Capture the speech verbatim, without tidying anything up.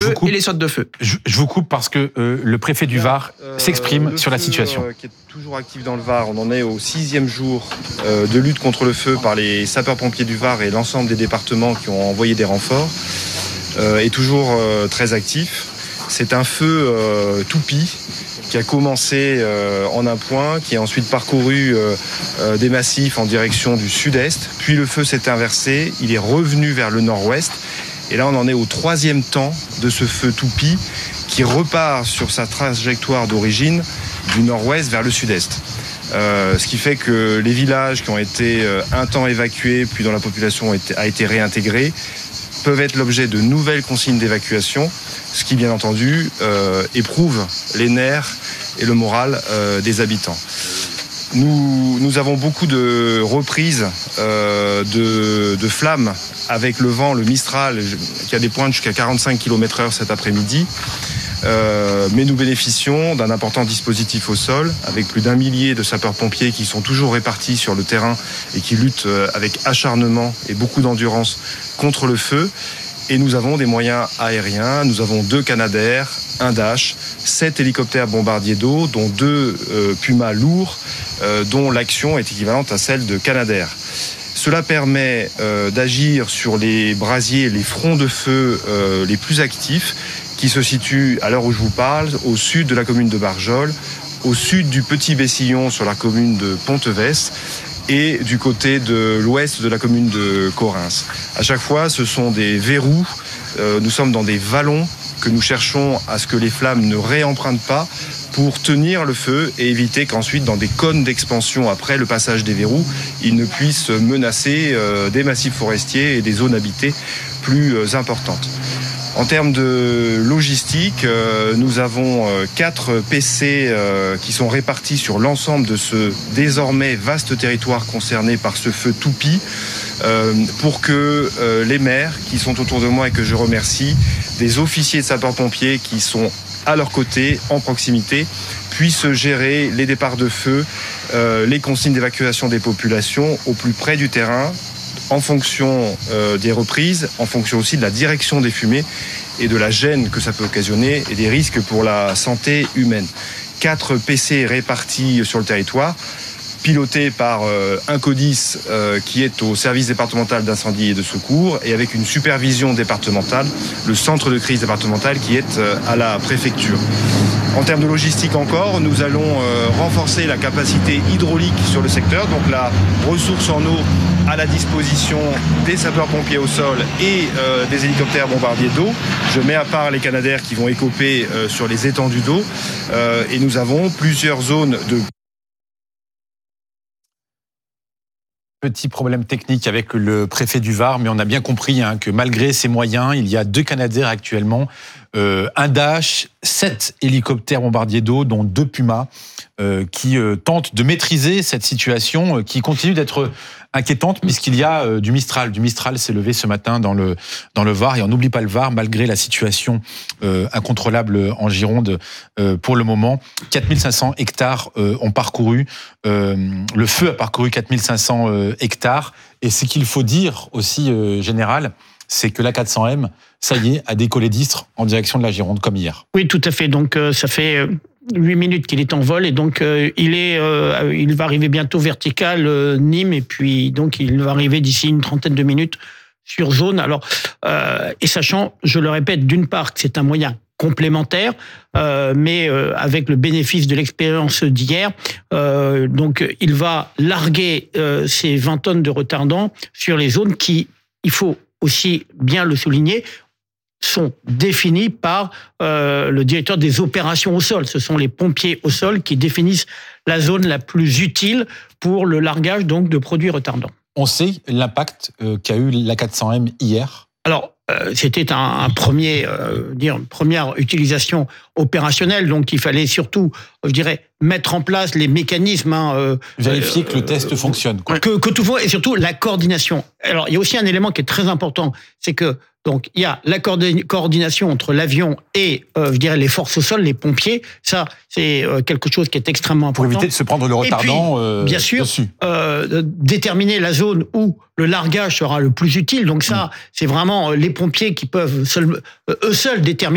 feu coupe, et les sautes de feu. Je, je vous coupe parce que euh, le préfet du Var euh, s'exprime sur la situation. Euh, qui est toujours actif dans le Var. On en est au sixième jour euh, de lutte contre le feu par les sapeurs-pompiers du Var et l'ensemble des départements qui ont envoyé des renforts. Euh, est toujours euh, très actif. C'est un feu euh, toupie qui a commencé euh, en un point, qui a ensuite parcouru euh, euh, des massifs en direction du sud-est. Puis le feu s'est inversé, il est revenu vers le nord-ouest. Et là, on en est au troisième temps de ce feu toupie qui repart sur sa trajectoire d'origine du nord-ouest vers le sud-est. Euh, ce qui fait que les villages qui ont été euh, un temps évacués, puis dont la population a été, a été réintégrée, peuvent être l'objet de nouvelles consignes d'évacuation, ce qui, bien entendu, euh, éprouve les nerfs et le moral euh, des habitants. Nous, nous avons beaucoup de reprises euh, de, de flammes avec le vent, le Mistral, qui a des pointes jusqu'à quarante-cinq kilomètres heure cet après-midi. Euh, mais nous bénéficions d'un important dispositif au sol, avec plus d'un millier de sapeurs-pompiers qui sont toujours répartis sur le terrain et qui luttent avec acharnement et beaucoup d'endurance contre le feu. Et nous avons des moyens aériens, nous avons deux Canadair, un Dash, sept hélicoptères bombardiers d'eau, dont deux euh, Puma lourds, euh, dont l'action est équivalente à celle de Canadair. Cela permet euh, d'agir sur les brasiers, les fronts de feu euh, les plus actifs, qui se situent, à l'heure où je vous parle, au sud de la commune de Barjol, au sud du Petit Bessillon sur la commune de Pontevès, et du côté de l'ouest de la commune de Correns. À chaque fois, ce sont des verrous. Euh, nous sommes dans des vallons que nous cherchons à ce que les flammes ne réempruntent pas pour tenir le feu et éviter qu'ensuite, dans des cônes d'expansion après le passage des verrous, ils ne puissent menacer euh, des massifs forestiers et des zones habitées plus euh, importantes. En termes de logistique, euh, nous avons euh, quatre P C euh, qui sont répartis sur l'ensemble de ce désormais vaste territoire concerné par ce feu toupie, euh, pour que euh, les maires qui sont autour de moi et que je remercie, des officiers de sapeurs-pompiers qui sont à leur côté, en proximité, puissent gérer les départs de feu, euh, les consignes d'évacuation des populations au plus près du terrain, en fonction euh, des reprises, en fonction aussi de la direction des fumées et de la gêne que ça peut occasionner et des risques pour la santé humaine. Quatre P C répartis sur le territoire, pilotés par euh, un CODIS euh, qui est au service départemental d'incendie et de secours et avec une supervision départementale, le centre de crise départemental qui est euh, à la préfecture. En termes de logistique encore, nous allons euh, renforcer la capacité hydraulique sur le secteur, donc la ressource en eau à la disposition des sapeurs-pompiers au sol et euh, des hélicoptères bombardiers d'eau. Je mets à part les Canadair qui vont écoper euh, sur les étendues d'eau euh, et nous avons plusieurs zones de... Petit problème technique avec le préfet du Var, mais on a bien compris hein, que malgré ces moyens, il y a deux Canadair actuellement, euh, un Dash, sept hélicoptères bombardiers d'eau, dont deux Puma, euh, qui euh, tentent de maîtriser cette situation euh, qui continue d'être inquiétante puisqu'il y a euh, du Mistral. Du Mistral s'est levé ce matin dans le, dans le Var et on n'oublie pas le Var malgré la situation euh, incontrôlable en Gironde euh, pour le moment. quatre mille cinq cents hectares euh, ont parcouru, euh, le feu a parcouru quatre mille cinq cents euh, hectares et ce qu'il faut dire aussi, euh, général, c'est que l'A quatre cents M, ça y est, a décollé d'Istres en direction de la Gironde comme hier. Oui, tout à fait. Donc euh, ça fait... Euh... huit minutes qu'il est en vol et donc euh, il est, euh, il va arriver bientôt vertical euh, Nîmes et puis donc il va arriver d'ici une trentaine de minutes sur zone. Alors euh, et sachant, je le répète, d'une part que c'est un moyen complémentaire, euh, mais euh, avec le bénéfice de l'expérience d'hier, euh, donc il va larguer euh, ces vingt tonnes de retardant sur les zones qui, il faut aussi bien le souligner, sont définis par euh, le directeur des opérations au sol. Ce sont les pompiers au sol qui définissent la zone la plus utile pour le largage donc de produits retardants. On sait l'impact euh, qu'a eu l'A quatre cents M hier. Alors, euh, c'était un, un premier, euh, dire, une première utilisation opérationnelle, donc il fallait surtout, je dirais, mettre en place les mécanismes. Hein, euh, Vérifier euh, que le test fonctionne. Quoi. Que, que tout et surtout la coordination. Alors, il y a aussi un élément qui est très important, c'est que donc il y a la coordination entre l'avion et, euh, je dirais, les forces au sol, les pompiers. Ça, c'est euh, quelque chose qui est extrêmement important. Pour éviter de se prendre le retardant puis, euh, bien sûr, dessus. Euh, déterminer la zone où le largage sera le plus utile. Donc ça, mmh. c'est vraiment les pompiers qui peuvent seul, eux seuls déterminer.